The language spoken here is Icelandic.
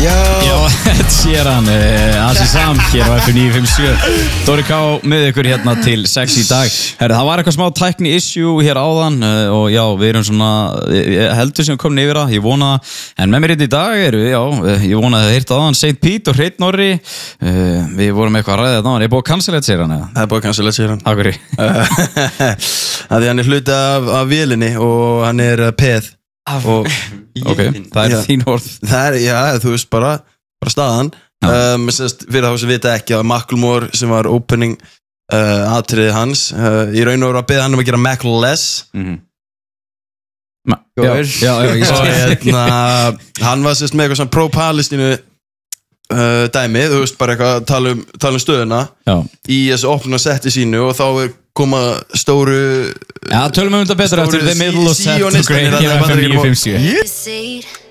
Já, sér hann Asi Sam hér á F957 Dóri K með ykkur hérna til 6 í dag Herri, það var eitthvað smá tækni issue hér áðan og já, við erum svona heldur sem komin yfir það, ég vona en með mér hérna í dag eru, já, ég vona að það heyrta áðan St. Pete og Hreinn Orri við vorum eitthvað að ræða þetta áðan, er búið að cancela sér hann? Það er búið að cancela sér hann Akkurri? Því hann er hluti af vélinni og hann er peð og ok, það er þín orð það er, já, þú veist bara staðan fyrir þá sem vita ekki að Macklemore sem var opening atriði hans í raun og veru að beða hann að gera Mac-less já, ég og hann var sérst með eitthvað svona pro-Palestínu dæmi, þú veist bara eitthvað tala um stöðuna í þessu opna setti sínu og þá koma stóru já, tölum við þetta betur eftir The Middle of Set to Great hér á FM 957